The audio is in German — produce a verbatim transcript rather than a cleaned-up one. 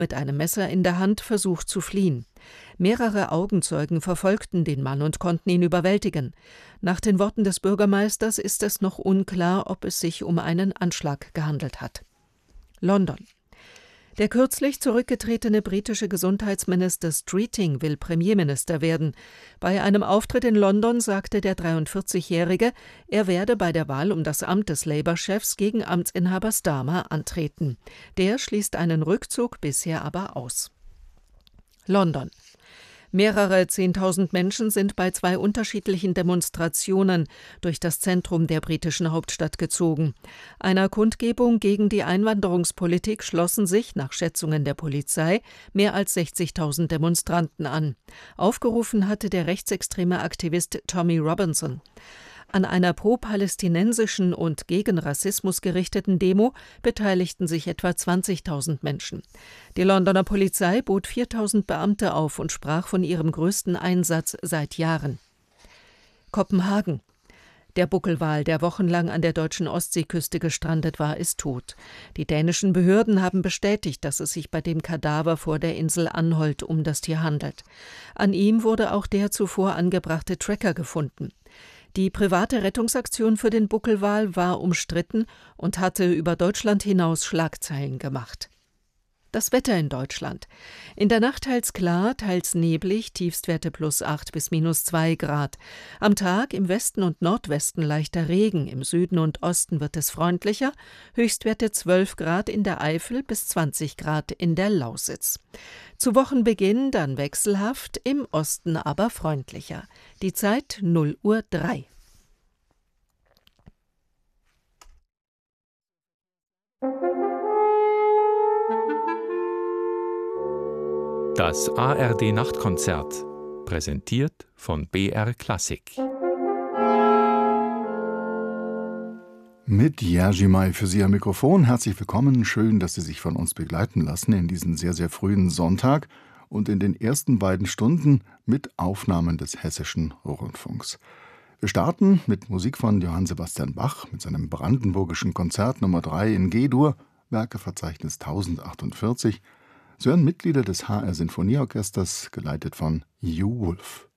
mit einem Messer in der Hand versucht zu fliehen. Mehrere Augenzeugen verfolgten den Mann und konnten ihn überwältigen. Nach den Worten des Bürgermeisters ist es noch unklar, ob es sich um einen Anschlag gehandelt hat. London. Der kürzlich zurückgetretene britische Gesundheitsminister Streeting will Premierminister werden. Bei einem Auftritt in London sagte der dreiundvierzigjährige, er werde bei der Wahl um das Amt des Labour-Chefs gegen Amtsinhaber Starmer antreten. Der schließt einen Rückzug bisher aber aus. London. Mehrere Zehntausend Menschen sind bei zwei unterschiedlichen Demonstrationen durch das Zentrum der britischen Hauptstadt gezogen. Einer Kundgebung gegen die Einwanderungspolitik schlossen sich, nach Schätzungen der Polizei, mehr als sechzigtausend Demonstranten an. Aufgerufen hatte der rechtsextreme Aktivist Tommy Robinson. An einer pro-palästinensischen und gegen Rassismus gerichteten Demo beteiligten sich etwa zwanzigtausend Menschen. Die Londoner Polizei bot viertausend Beamte auf und sprach von ihrem größten Einsatz seit Jahren. Kopenhagen. Der Buckelwal, der wochenlang an der deutschen Ostseeküste gestrandet war, ist tot. Die dänischen Behörden haben bestätigt, dass es sich bei dem Kadaver vor der Insel Anholt um das Tier handelt. An ihm wurde auch der zuvor angebrachte Tracker gefunden. Die private Rettungsaktion für den Buckelwal war umstritten und hatte über Deutschland hinaus Schlagzeilen gemacht. Das Wetter in Deutschland. In der Nacht teils klar, teils neblig, Tiefstwerte plus acht bis minus zwei Grad. Am Tag im Westen und Nordwesten leichter Regen, im Süden und Osten wird es freundlicher, Höchstwerte zwölf Grad in der Eifel bis zwanzig Grad in der Lausitz. Zu Wochenbeginn dann wechselhaft, im Osten aber freundlicher. Die Zeit null Uhr drei. Das A R D-Nachtkonzert, präsentiert von B R Klassik. Mit Jerzy May für Sie am Mikrofon. Herzlich willkommen. Schön, dass Sie sich von uns begleiten lassen in diesen sehr, sehr frühen Sonntag und in den ersten beiden Stunden mit Aufnahmen des Hessischen Rundfunks. Wir starten mit Musik von Johann Sebastian Bach mit seinem brandenburgischen Konzert Nummer drei in G-Dur, Werkeverzeichnis tausendachtzig. Sie hören Mitglieder des H R Sinfonieorchesters, geleitet von Hugh Wolf.